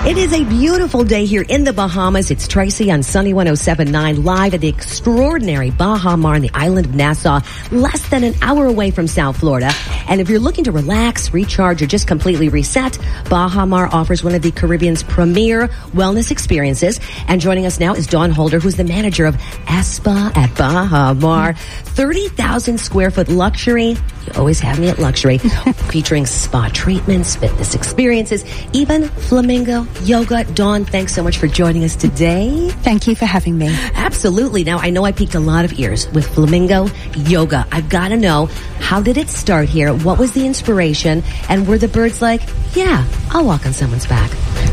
It is a beautiful day here in the Bahamas. It's Tracy on Sunny 107.9 live at the extraordinary Baha Mar on the island of Nassau, less than an hour away from South Florida. And if you're looking to relax, recharge, or just completely reset, Baha Mar offers one of the Caribbean's premier wellness experiences. And joining us now is Dawn Holder, who's the manager of Aspa at Baha Mar. 30,000 square foot luxury. You always have me at luxury. Featuring spa treatments, fitness experiences, even flamingo yoga. Dawn, thanks so much for joining us today. Thank you for having me. Absolutely. Now, I know I piqued a lot of ears with flamingo yoga. I've got to know, how did it start here? What was the inspiration? And were the birds like, yeah, I'll walk on someone's back?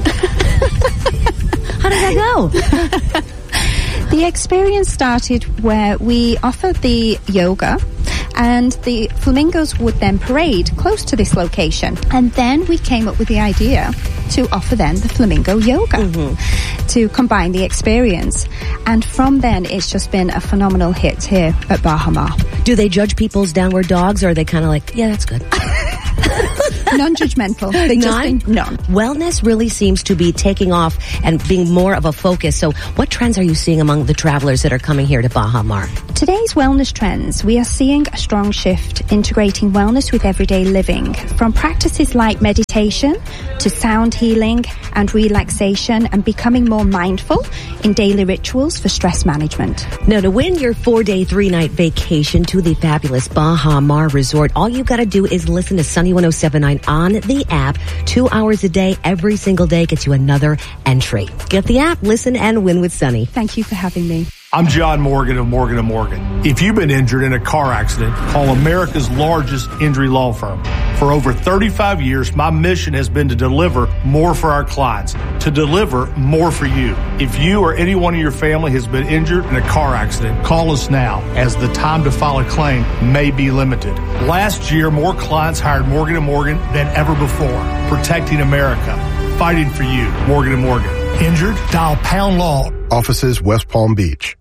How did that go? The experience started where we offered the yoga, and the flamingos would then parade close to this location. And then we came up with the idea to offer then the flamingo yoga to combine the experience. And from then, it's just been a phenomenal hit here at Baha Mar. Do they judge people's downward dogs, or are they kind of like, yeah, that's good? Non-judgmental. They just think none. Wellness really seems to be taking off and being more of a focus. So what trends are you seeing among the travelers that are coming here to Baha Mar? Today's wellness trends, we are seeing a strong shift integrating wellness with everyday living, from practices like meditation to sound healing and relaxation, and becoming more mindful in daily rituals for stress management. Now, to win your 4-day, 3-night vacation to the fabulous Baha Mar Resort, all you've got to do is listen to Sunny 107.9 on the app. 2 hours a day, every single day gets you another entry. Get the app, listen, and win with Sunny. Thank you for having me. I'm John Morgan of Morgan & Morgan. If you've been injured in a car accident, call America's largest injury law firm. For over 35 years, my mission has been to deliver more for our clients, to deliver more for you. If you or anyone in your family has been injured in a car accident, call us now, as the time to file a claim may be limited. Last year, more clients hired Morgan & Morgan than ever before, protecting America, fighting for you. Morgan & Morgan. Injured? Dial Pound Law. Offices, West Palm Beach.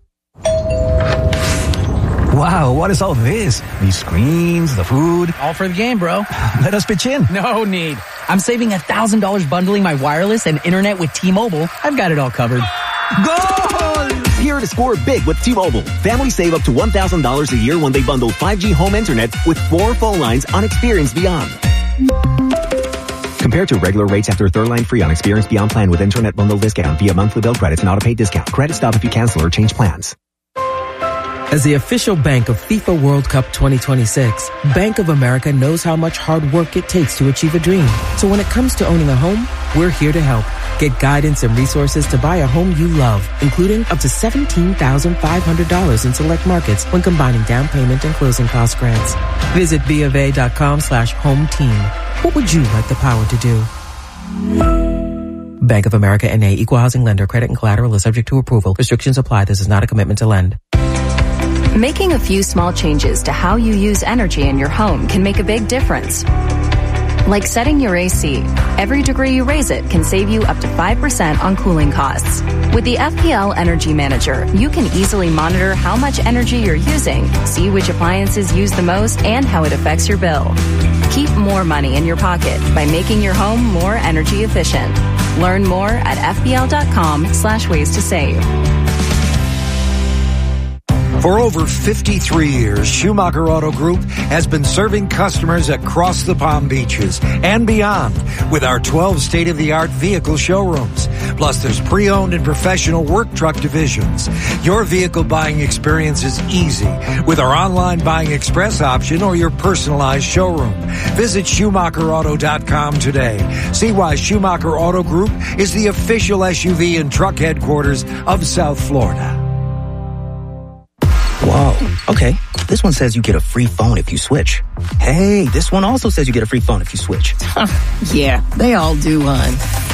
Wow, what is all this? These screens, the food. All for the game, bro. Let us pitch in. No need. I'm saving $1,000 bundling my wireless and internet with T-Mobile. I've got it all covered. Goal! Here to score big with T-Mobile. Families save up to $1,000 a year when they bundle 5G home internet with 4 phone lines on Experience Beyond. Compared to regular rates after third line free on Experience Beyond plan with internet bundle discount via monthly bill credits and auto-pay discount. Credit stop if you cancel or change plans. As the official bank of FIFA World Cup 2026, Bank of America knows how much hard work it takes to achieve a dream. So when it comes to owning a home, we're here to help. Get guidance and resources to buy a home you love, including up to $17,500 in select markets when combining down payment and closing cost grants. Visit BofA.com/home team. What would you like the power to do? Bank of America N.A. Equal Housing Lender. Credit and collateral is subject to approval. Restrictions apply. This is not a commitment to lend. Making a few small changes to how you use energy in your home can make a big difference. Like setting your AC. Every degree you raise it can save you up to 5% on cooling costs. With the FPL Energy Manager, you can easily monitor how much energy you're using, see which appliances use the most, and how it affects your bill. Keep more money in your pocket by making your home more energy efficient. Learn more at fbl.com/ways to save. For over 53 years, Schumacher Auto Group has been serving customers across the Palm Beaches and beyond with our 12 state-of-the-art vehicle showrooms. Plus, there's pre-owned and professional work truck divisions. Your vehicle buying experience is easy with our online buying express option or your personalized showroom. Visit SchumacherAuto.com today. See why Schumacher Auto Group is the official SUV and truck headquarters of South Florida. Whoa, okay. This one says you get a free phone if you switch. Hey, this one also says you get a free phone if you switch. Yeah, they all do, hon.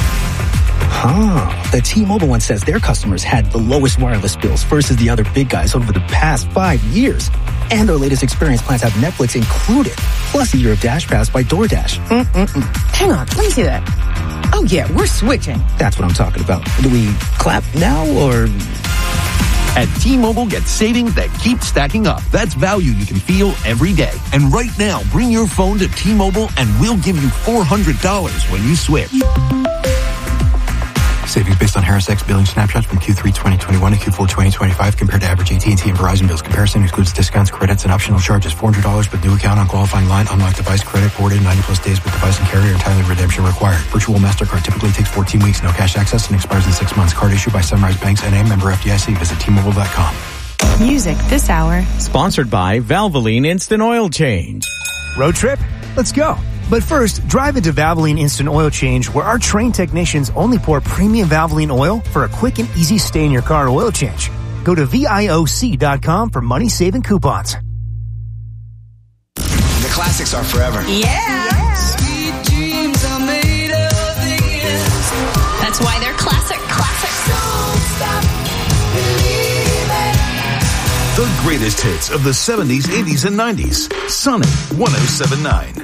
The T-Mobile one says their customers had the lowest wireless bills versus the other big guys over the past 5 years. And their latest experience plans have Netflix included, plus a year of Dash Pass by DoorDash. Hang on, let me see that. Oh yeah, we're switching. That's what I'm talking about. Do we clap now or... At T-Mobile, get savings that keep stacking up. That's value you can feel every day. And right now, bring your phone to T-Mobile and we'll give you $400 when you switch. Savings based on Harris X billing snapshots from Q3 2021 to Q4 2025 compared to average AT&T and Verizon bills. Comparison excludes discounts, credits, and optional charges. $400 with new account on qualifying line. Unlocked device credit forwarded 90 plus days with device and carrier, and timely redemption required. Virtual MasterCard typically takes 14 weeks. No cash access and expires in 6 months. Card issued by Sunrise Banks N.A. member FDIC. Visit T-Mobile.com. Music this hour. Sponsored by Valvoline Instant Oil Change. Road trip? Let's go. But first, drive into Valvoline Instant Oil Change, where our trained technicians only pour premium Valvoline oil for a quick and easy stay in your car oil change. Go to VIOC.com for money-saving coupons. The classics are forever. Yeah. Sweet dreams are made of this. That's why they're classic classics. Don't stop believing. The greatest hits of the 70s, 80s, and 90s. Sunny 107.9.